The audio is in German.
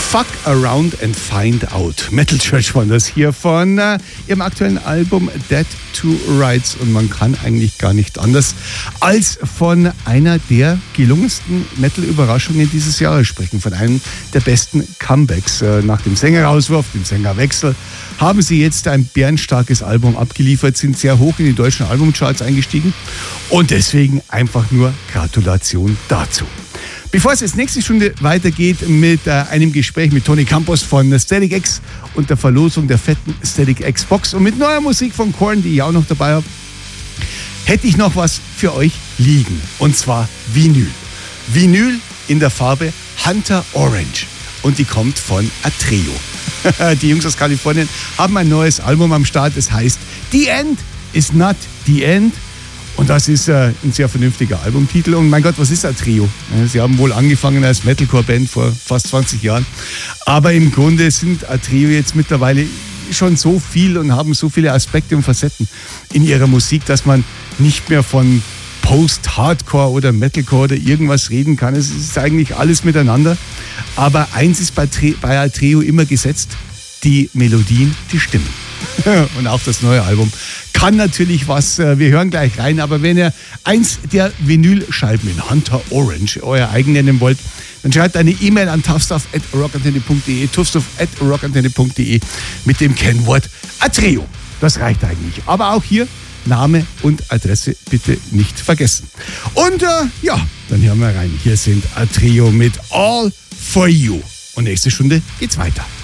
Fuck Around and Find Out. Metal Church waren das hier von ihrem aktuellen Album Dead to Rights. Und man kann eigentlich gar nicht anders als von einer der gelungensten Metal-Überraschungen dieses Jahres sprechen. Von einem der besten Comebacks. Nach dem Sängerauswurf, dem Sängerwechsel, haben sie jetzt ein bärenstarkes Album abgeliefert, sind sehr hoch in die deutschen Albumcharts eingestiegen. Und deswegen einfach nur Gratulation dazu. Bevor es jetzt nächste Stunde weitergeht mit einem Gespräch mit Tony Campos von Static X und der Verlosung der fetten Static X Box und mit neuer Musik von Korn, die ich auch noch dabei habe, hätte ich noch was für euch liegen. Und zwar Vinyl. Vinyl in der Farbe Hunter Orange. Und die kommt von Atreo. Die Jungs aus Kalifornien haben ein neues Album am Start. Es heißt The End is Not the End. Und das ist ein sehr vernünftiger Albumtitel. Und mein Gott, was ist Atreo? Sie haben wohl angefangen als Metalcore-Band vor fast 20 Jahren. Aber im Grunde sind Atreo jetzt mittlerweile schon so viel und haben so viele Aspekte und Facetten in ihrer Musik, dass man nicht mehr von Post-Hardcore oder Metalcore oder irgendwas reden kann. Es ist eigentlich alles miteinander. Aber eins ist bei Atreo immer gesetzt: die Melodien, die Stimmen. Und auch das neue Album kann natürlich was. Wir hören gleich rein, aber wenn ihr eins der Vinylscheiben in Hunter Orange euer eigen nennen wollt, dann schreibt eine E-Mail an toughstuff@rockantenne.de, toughstuff@rockantenne.de mit dem Kennwort Atreo. Das reicht eigentlich. Aber auch hier Name und Adresse bitte nicht vergessen. Und ja, dann hören wir rein. Hier sind Atreo mit All For You. Und nächste Stunde geht's weiter.